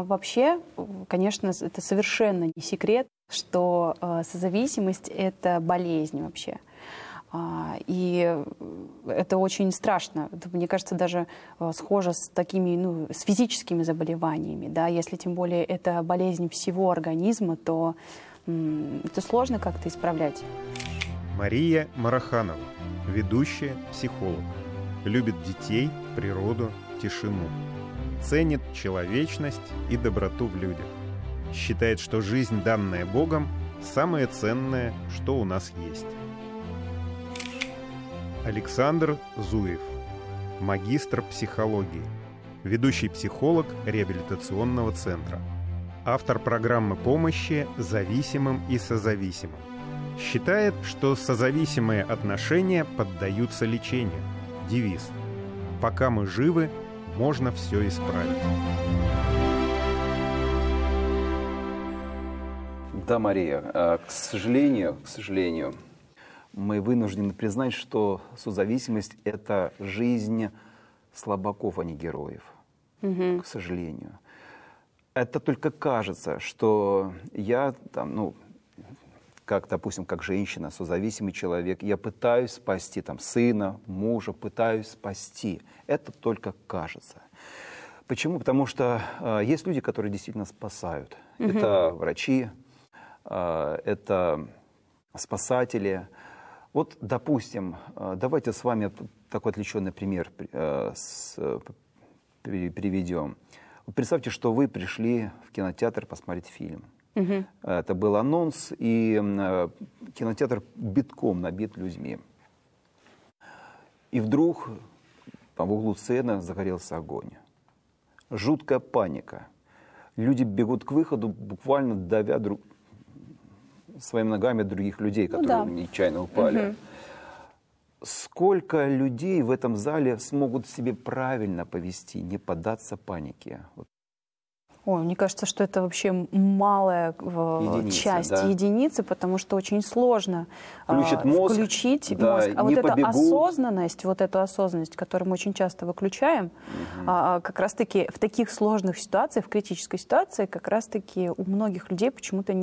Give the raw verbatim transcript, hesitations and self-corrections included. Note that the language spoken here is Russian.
А, вообще, конечно, это совершенно не секрет, что а, созависимость — это болезнь вообще. А, и это очень страшно. Это, мне кажется, даже а, схоже с такими, ну, с физическими заболеваниями. Да? Если тем более это болезнь всего организма, то м, это сложно как-то исправлять. Мария Мараханова, ведущая, психолог. Любит детей, природу, тишину. Ценит человечность и доброту в людях. Считает, что жизнь, данная Богом, самое ценное, что у нас есть. Александр Зуев, магистр психологии, ведущий психолог реабилитационного центра, автор программы помощи зависимым и созависимым. Считает, что созависимые отношения поддаются лечению. Девиз: «Пока мы живы, можно все исправить». Да, Мария, к сожалению, к сожалению, мы вынуждены признать, что созависимость — это жизнь слабаков, а не героев. Угу. К сожалению. Это только кажется, что я там, ну, как, допустим, как женщина, созависимый человек, я пытаюсь спасти там сына, мужа, пытаюсь спасти. Это только кажется. Почему? Потому что э, есть люди, которые действительно спасают. Угу. Это врачи, э, это спасатели. Вот, допустим, давайте с вами такой отвлеченный пример э, с, при, приведем. Представьте, что вы пришли в кинотеатр посмотреть фильм. Угу. Это был анонс, и э, кинотеатр битком набит людьми. И вдруг там, в углу сцены загорелся огонь. Жуткая паника. Люди бегут к выходу, буквально давя друг своими ногами других людей, которые ну, да. нечаянно упали. Угу. Сколько людей в этом зале смогут себе правильно повести, не поддаться панике? Ой, мне кажется, что это вообще малая единица, часть да. единицы, потому что очень сложно Включит мозг, включить да, мозг. А вот эта побегут. осознанность, вот эту осознанность, которую мы очень часто выключаем, угу. а, как раз-таки в таких сложных ситуациях, в критической ситуации, как раз-таки у многих людей почему-то не